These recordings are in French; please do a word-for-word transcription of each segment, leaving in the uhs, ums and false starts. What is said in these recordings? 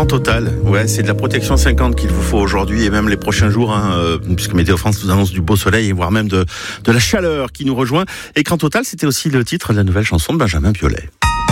total. Ouais, c'est de la protection cinquante qu'il vous faut aujourd'hui et même les prochains jours, hein, euh, puisque Météo France nous annonce du beau soleil et voire même de, de la chaleur qui nous rejoint. Écran total, c'était aussi le titre de la nouvelle chanson de Benjamin Biolay.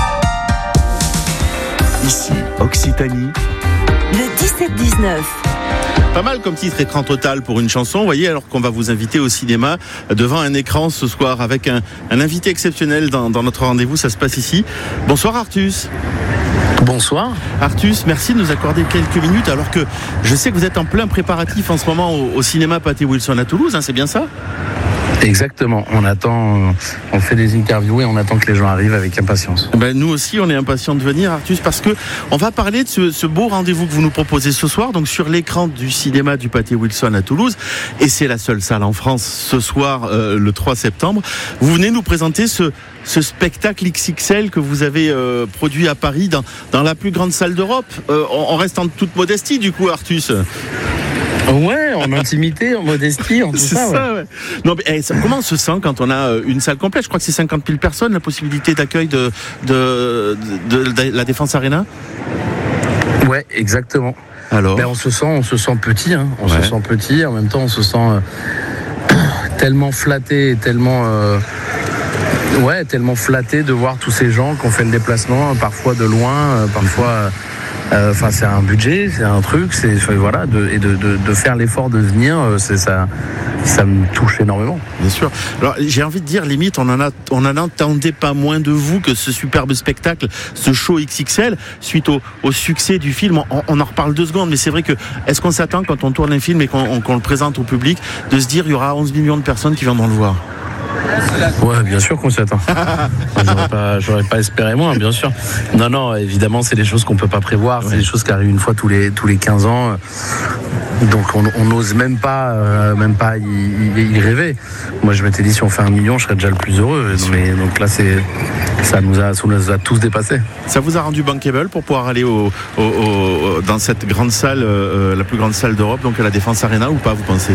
Ici, Occitanie. Le dix-sept dix-neuf. Pas mal comme titre, Écran total pour une chanson, vous voyez, alors qu'on va vous inviter au cinéma devant un écran ce soir avec un, un invité exceptionnel dans, dans notre rendez-vous. Ça se passe ici. Bonsoir Artus. Bonsoir. Artus, merci de nous accorder quelques minutes alors que je sais que vous êtes en plein préparatif en ce moment au, au cinéma Pathé Wilson à Toulouse, hein, c'est bien ça ? Exactement, on attend, on fait des interviews et on attend que les gens arrivent avec impatience. Ben, nous aussi, on est impatients de venir, Artus, parce que on va parler de ce, ce beau rendez-vous que vous nous proposez ce soir, donc sur l'écran du cinéma du Pathé Wilson à Toulouse, et c'est la seule salle en France ce soir, euh, le trois septembre. Vous venez nous présenter ce, ce spectacle X X L que vous avez euh, produit à Paris dans, dans la plus grande salle d'Europe. Euh, on, on reste en toute modestie, du coup, Artus. Ouais, en intimité, en modestie, en tout c'est ça. ça ouais. ouais. Non, mais, eh, ça, comment on se sent quand on a une salle complète ? Je crois que c'est cinquante mille personnes, la possibilité d'accueil de, de, de, de, de la Défense Arena ? Ouais, exactement. Alors ben, on se sent, on se sent petit, hein. on ouais. se sent petit. En même temps, on se sent euh, tellement flatté, tellement, euh, ouais, tellement flatté de voir tous ces gens qui ont fait le déplacement, parfois de loin, euh, parfois. Euh, Enfin, euh, c'est un budget, c'est un truc, c'est voilà, de, et de, de, de faire l'effort de venir, c'est ça, ça me touche énormément. Bien sûr. Alors, j'ai envie de dire, limite, on en a, on en attendait pas moins de vous que ce superbe spectacle, ce show X X L, suite au, au succès du film. On, on en reparle deux secondes, mais c'est vrai que est-ce qu'on s'attend quand on tourne un film et qu'on, qu'on le présente au public, de se dire il y aura onze millions de personnes qui viendront le voir? Ouais, bien sûr qu'on s'y attend. j'aurais, pas, j'aurais pas espéré moins, bien sûr. Non, non, évidemment, c'est des choses qu'on peut pas prévoir. Ouais. C'est des choses qui arrivent une fois tous les tous les quinze ans. Donc on n'ose même pas, euh, même pas y, y, y rêver. Moi, je m'étais dit si on fait un million, je serais déjà le plus heureux. Mais donc là, c'est ça nous a, ça nous a tous dépassés. Ça vous a rendu bankable pour pouvoir aller au, au, au, dans cette grande salle, euh, la plus grande salle d'Europe, donc à la Défense Arena, ou pas, vous pensez?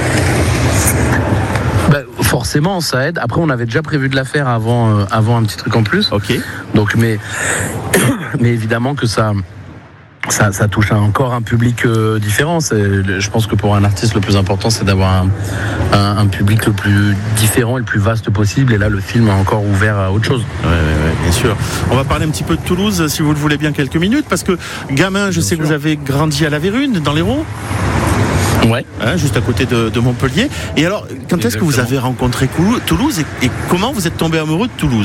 Forcément, ça aide. Après, on avait déjà prévu de la faire avant, euh, avant un petit truc en plus. Ok. Donc, mais, mais évidemment que ça, ça, ça touche encore un public euh, différent. C'est, je pense que pour un artiste, le plus important, c'est d'avoir un, un, un public le plus différent et le plus vaste possible. Et là, le film a encore ouvert à autre chose. Ouais, ouais, ouais, bien sûr. On va parler un petit peu de Toulouse, si vous le voulez bien, quelques minutes, parce que gamin, je bien sais sûr. Que vous avez grandi à La Vérune, dans l'Hérault. Ouais. Hein, juste à côté de, de Montpellier. Et alors, quand Exactement. Est-ce que vous avez rencontré Toulouse et, et comment vous êtes tombé amoureux de Toulouse ?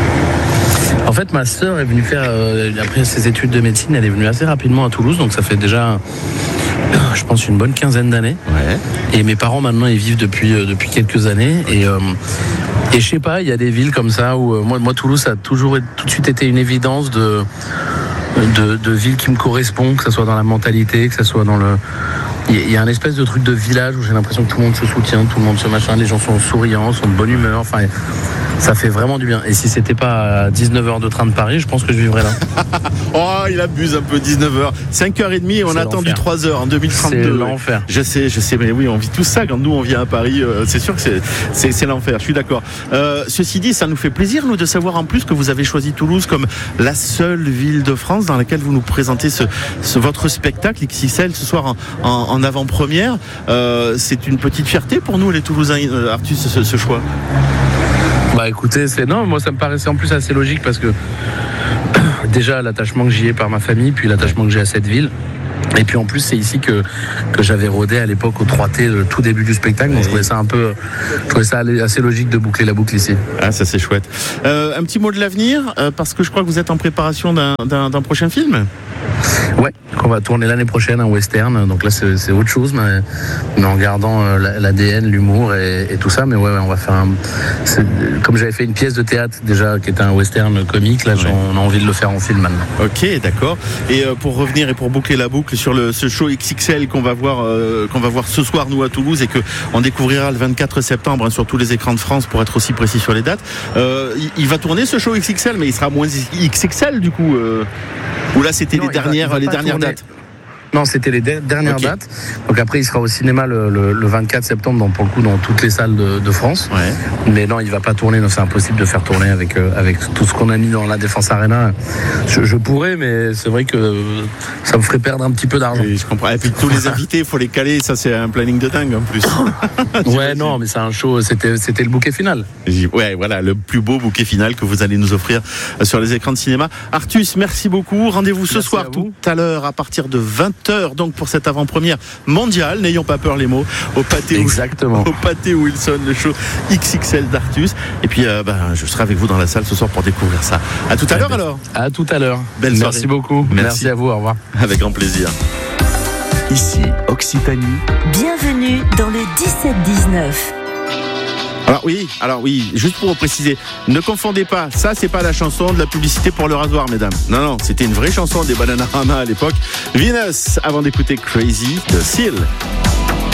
En fait, ma sœur est venue faire, euh, après ses études de médecine, elle est venue assez rapidement à Toulouse, donc ça fait déjà, je pense, une bonne quinzaine d'années. Ouais. Et mes parents, maintenant, ils vivent depuis, euh, depuis quelques années. Et, euh, et je sais pas, il y a des villes comme ça où, euh, moi, moi, Toulouse, ça a toujours tout de suite été une évidence de, de, de ville qui me correspond, que ce soit dans la mentalité, que ce soit dans le... Il y a un espèce de truc de village où j'ai l'impression que tout le monde se soutient, tout le monde se machin, les gens sont souriants, sont de bonne humeur, enfin, ça fait vraiment du bien. Et si c'était pas à dix-neuf heures de train de Paris, je pense que je vivrais là. Oh, il abuse un peu, dix-neuf heures. cinq heures trente et on c'est a attendu trois heures en deux mille trente-deux. C'est l'enfer. Je sais, je sais, mais oui, on vit tout ça quand nous on vient à Paris. Euh, c'est sûr que c'est, c'est, c'est l'enfer, je suis d'accord. Euh, ceci dit, ça nous fait plaisir, nous, de savoir en plus que vous avez choisi Toulouse comme la seule ville de France dans laquelle vous nous présentez ce, ce, votre spectacle X X L ce soir en, en, en avant-première. Euh, c'est une petite fierté pour nous, les Toulousains, euh, Artus, ce, ce choix. Bah écoutez, c'est non, moi ça me paraissait en plus assez logique parce que déjà l'attachement que j'y ai par ma famille, puis l'attachement que j'ai à cette ville. Et puis en plus c'est ici que, que j'avais rodé à l'époque au trois T, le tout début du spectacle, donc je trouvais ça un peu, je trouvais ça assez logique de boucler la boucle ici. Ah, ça c'est chouette. Euh, un petit mot de l'avenir, euh, parce que je crois que vous êtes en préparation d'un, d'un, d'un prochain film. Ouais, qu'on va tourner l'année prochaine, un western, donc là c'est, c'est autre chose, mais, mais en gardant euh, l'A D N, l'humour et, et tout ça, mais ouais, ouais on va faire un... C'est, comme j'avais fait une pièce de théâtre déjà qui était un western comique, là ouais. On a envie de le faire en film maintenant. Ok, d'accord. Et euh, pour revenir et pour boucler la boucle sur le, ce show X X L qu'on va voir, euh, qu'on va voir ce soir nous à Toulouse et que on découvrira le vingt-quatre septembre hein, sur tous les écrans de France pour être aussi précis sur les dates. Euh, il, il va tourner ce show X X L, mais il sera moins X X L du coup. Euh, ou là c'était non, les dernières, va, les dernières dates. Non, c'était les de- dernières Okay. dates. Donc après, il sera au cinéma le, le, le vingt-quatre septembre, donc pour le coup dans toutes les salles de, de France. Ouais. Mais non, il va pas tourner. Non, c'est impossible de faire tourner avec euh, avec tout ce qu'on a mis dans la Défense Arena. Je, je pourrais, mais c'est vrai que ça me ferait perdre un petit peu d'argent. Oui, je comprends. Et puis tous les invités, il faut les caler. Ça, c'est un planning de dingue en plus. Ouais, non, mais c'est un show. C'était c'était le bouquet final. Ouais, voilà, le plus beau bouquet final que vous allez nous offrir sur les écrans de cinéma. Artus, merci beaucoup. Rendez-vous ce Merci soir à vous. tout à l'heure à partir de vingt heures, donc pour cette avant-première mondiale. N'ayons pas peur les mots. Au pâté, Exactement. au pâté Wilson, le show X X L d'Artus. Et puis, euh, ben, je serai avec vous dans la salle ce soir pour découvrir ça. À tout à l'heure alors. À tout à l'heure. Belle Merci soirée. beaucoup. Merci. Merci à vous. Au revoir. Avec grand plaisir. Ici Occitanie. Bienvenue dans le dix-sept dix-neuf. Alors oui, alors oui, juste pour préciser, ne confondez pas, ça c'est pas la chanson de la publicité pour le rasoir, mesdames. Non, non, c'était une vraie chanson des Bananarama à l'époque. Venus, avant d'écouter Crazy de Seal.